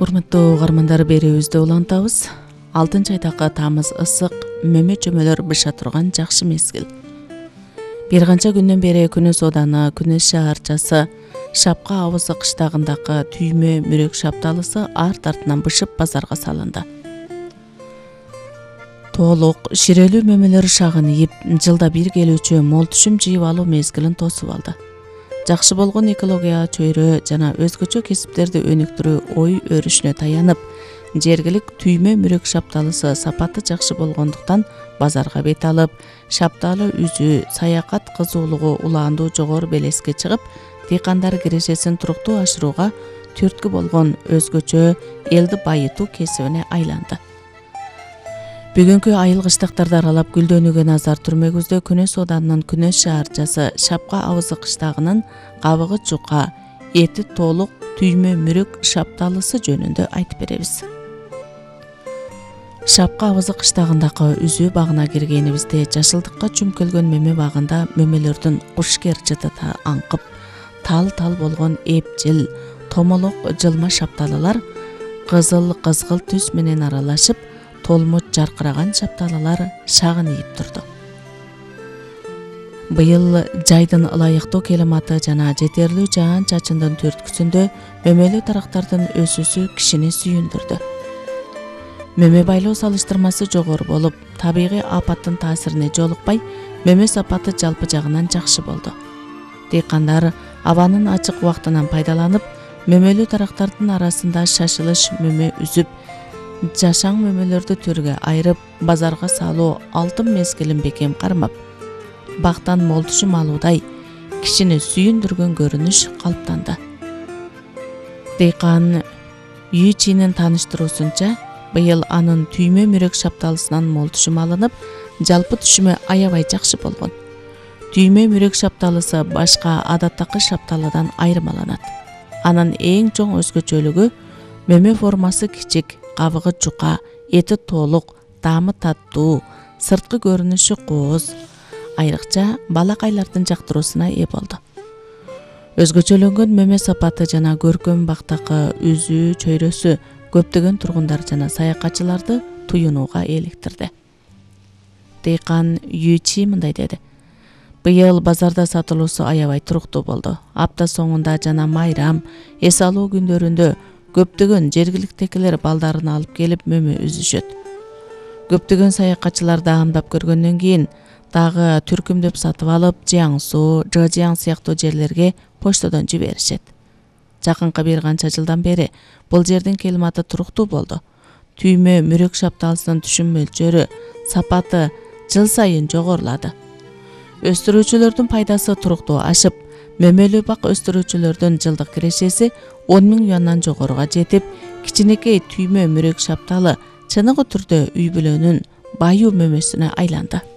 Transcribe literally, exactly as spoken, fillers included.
Урматтуу угармандар, берүүбүздү улантабыз. алтынчы айдагы тамыз ысык, мөмө чөмөлөр быша турган жакшы мезгил. Бир канча күндөн бери Күнөс Ооданы Күнөс шаарчасы Шапка Абызы кыштагындагы түймө мүрөк шапталысы арт артынан бышып базарга салынды. Толук ширелүү мөмөлөр шагынып, жылда бир келүүчү мол түшүм жыйып алуу мезгилин тосуп алды. Жакшы болгон экология чөйрө жана өзгөчө кесиптерди өнүктүрүү ой өрүшүнө таянып, жергилик түймө мүрөк шапталысы сапаты жакшы болгондуктан базарга бет алып, шапталы үзүү, саякат кызуулугу улаандуу жогору белеске чыгып, дыйкандар кирешесин туруктуу ашырууга түрткү болгон өзгөчө элди байытуу кесибине айланды. Бүгүнкү айыл кыштактарды аралап гүлдөнүүгө назар түрмөгүздө Күнөс Оодунун Күнөс шаарчасы Шапка Абызы кыштагынын кабыгы жука, эти толук түймө мүрөк шапталысы жөнүндө айтып беребиз. Шапка Абызы кыштагындагы үзүү багына киргенибизде жашылдыкка чүмкөлгөн мөмө багында мөмөлөрдүн кушкер жытыта аңкып, тал-тал болгон эпчил, томолок жылма шапталалар кызыл кызгыл түс менен аралашып, толмот жаркыраган шапталалар шагынып турду. Быйыл жайдын ылайыктуу келиматы жана жетерлүү жаан чачындын түрткүсүндө мөмөлүү тарактардын өсүүсү кишини сүйүндүрдү. Мөмө байлоо салыштырмасы жогору болуп, табигый апаттын таасирине жолукпай, мөмө сапаты жалпы жагынан жакшы болду. Дыйкандар абанын ачык убактынан пайдаланып, мөмөлүү тарактардын арасында шашылыш мөмө үзүп, жашаң мөмөлөрдү түргө айырып, базарга салуу алтын мезгилин бекем кармап, бактан мол түшүм алуудай кишини сүйүндүргөн көрүнүш калыптанды. Дыйкан Юйчинин тааныштыруусунча, быйыл анын түймө мүрөк шапталысынан мол түшүм алынып, жалпы түшүмү аябай жакшы болгон. Түймө мүрөк шапталысы башка адаттагы шапталыдан айырмаланат. Анын эң чоң өзгөчөлүгү мөмө формасы кичик, кабыгы жука, эти толук, таамы таттуу, сырткы көрүнүшү кооз, айрыкча балакайлардын жактыруусуна ээ болду. Өзгөчөлөнгөн мөмө сапаты жана көркөм бактагы үзүү чөйрөсү көптөгөн тургундар жана саякатчыларды туюнууга эликтирди. Дыйкан Юйчи мындай деди: Быйыл базарда сатылуусу аябай туруктуу болду. Апта соңунда жана майрам, эс алуу күндөрүндө көптөгөн жергиликтегилер балдарын алып келип мөмө үзүшөт. Көптөгөн саякатчылар даамдап көргөндөн кийин дагы түркүмдөп сатып алып, Жиаң Суу, Жыжиаң сыяктуу жерлерге почтодон жиберишет. Жакынкы бир канча жылдан бери бул жердин климаты туруктуу болду. Түймө мүрөк шапталысынын түшүм мөлчөрү, сапаты жыл сайын жогорулады. Өстүрүүчүлөрдүн пайдасы туруктуу ашып, мөмөлүү бак өстүрүүчүлөрдүн жылдык кирешеси он миң юандан жогоруга жетип, кичинекей түймө мүрөк шапталы чыныгы түрдө үй бүлөнүн баюу мөмөсүнө айланды.